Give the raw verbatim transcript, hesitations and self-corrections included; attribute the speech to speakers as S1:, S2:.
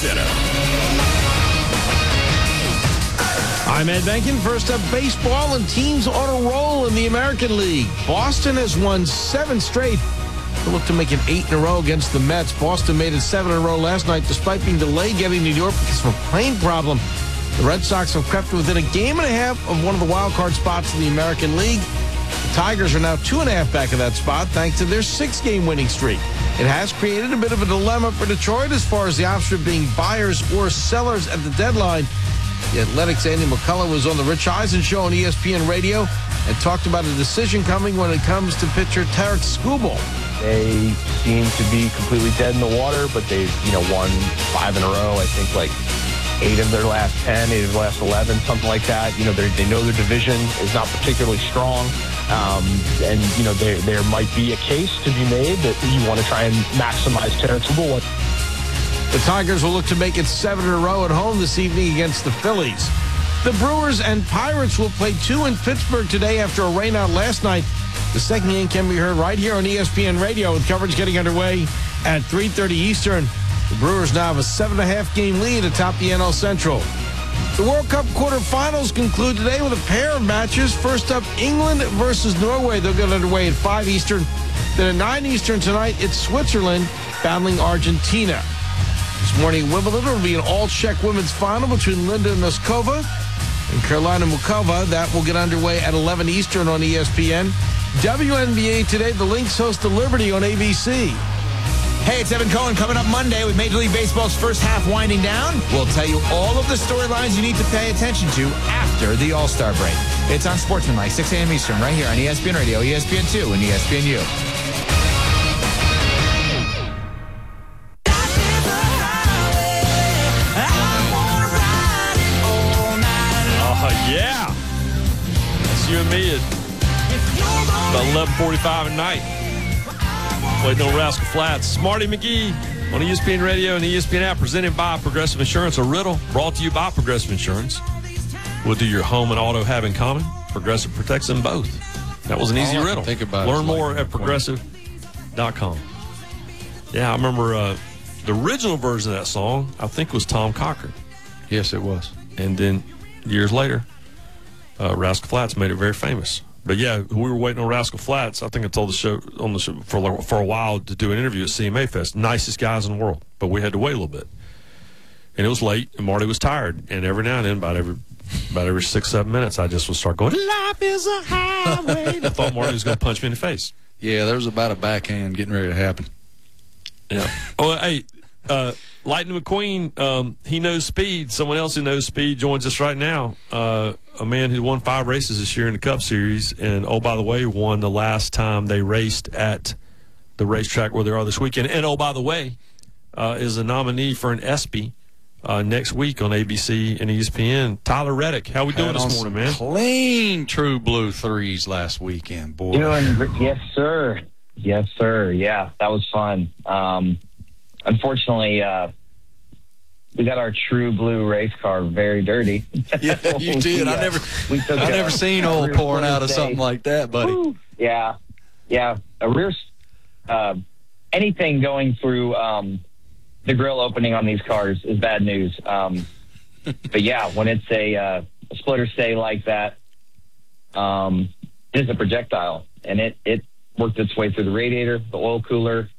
S1: Center.
S2: I'm Ed Benkin. First up, baseball, and teams on a roll in the American League. Boston has won seven straight. They look to make it eight in a row against the Mets. Boston made it seven in a row last night, despite being delayed getting New York because of a plane problem. The Red Sox have crept within a game and a half of one of the wild card spots in the American League. The Tigers are now two and a half back of that spot thanks to their six-game winning streak. It has created a bit of a dilemma for Detroit as far as the option of being buyers or sellers at the deadline. The Athletics' Andy McCullough was on the Rich Eisen show on E S P N Radio and talked about a decision coming when it comes to pitcher Tarik Skubal.
S3: They seem to be completely dead in the water, but they've, you know, won five in a row. I think like eight of their last ten, eight of their last eleven, something like that. You know, they know their division is not particularly strong. Um, and, you know, there there might be a case to be made that you want to try and maximize Tarik Skubal.
S2: The Tigers will look to make it seven in a row at home this evening against the Phillies. The Brewers and Pirates will play two in Pittsburgh today after a rainout last night. The second game can be heard right here on E S P N Radio with coverage getting underway at three thirty Eastern. The Brewers now have a seven and a half game lead atop the N L Central. The World Cup quarterfinals conclude today with a pair of matches. First up, England versus Norway. They'll get underway at five Eastern. Then at nine Eastern tonight, it's Switzerland battling Argentina. This morning, Wimbledon will be an all-Czech women's final between Linda Noskova and Karolina Muchova. That will get underway at eleven Eastern on E S P N. W N B A today, the Lynx host the Liberty on A B C.
S4: Hey, it's Evan Cohen coming up Monday with Major League Baseball's first half winding down. We'll tell you all of the storylines you need to pay attention to after the All-Star break. It's on Sportsmanlike, six a.m. Eastern, right here on E S P N Radio, E S P N two, and E S P N U.
S5: Yeah, that's you and me at about eleven forty-five at night. Waiting on Rascal Flats. Marty McGee on E S P N Radio and the E S P N app, presented by Progressive Insurance. A riddle brought to you by Progressive Insurance. What do your home and auto have in common? Progressive protects them both. That was an easy
S6: All I
S5: riddle.
S6: Think about
S5: Learn more
S6: like
S5: at progressive dot com. Yeah, I remember uh, the original version of that song, I think, was Tom Cochran.
S6: Yes, it was.
S5: And then years later, uh, Rascal Flatts made it very famous. But yeah, we were waiting on Rascal Flatts. I think I told the show on the show for for a while to do an interview at C M A Fest. Nicest guys in the world, but we had to wait a little bit, and it was late, and Marty was tired. And every now and then, about every about every six seven minutes, I just would start going, "Life is a highway." I thought Marty was going to punch me in the face.
S6: Yeah, there was about a backhand getting ready to happen.
S5: Yeah. Oh, hey, uh, Lightning McQueen, um, he knows speed. Someone else who knows speed joins us right now. Uh, a man who won five races this year in the Cup Series, and, oh, by the way, won the last time they raced at the racetrack where they are this weekend. And, oh, by the way, uh, is a nominee for an ESPY uh, next week on A B C and E S P N. Tyler Reddick, how we doing this morning, man?
S6: Clean True Blue threes last weekend, boy.
S7: Doing, yes, sir. Yes, sir. Yeah, that was fun. Um, unfortunately, uh, we got our True Blue race car very dirty.
S6: Yeah, you did.
S7: we, uh,
S6: I never,
S7: we took
S6: I
S7: a,
S6: never seen oil pouring out of
S7: day.
S6: something like that, buddy.
S7: Woo. Yeah, yeah. A rear, uh, anything going through um, the grill opening on these cars is bad news. Um, but yeah, when it's a, uh, a splitter stay like that, um, it is a projectile, and it it worked its way through the radiator, the oil cooler,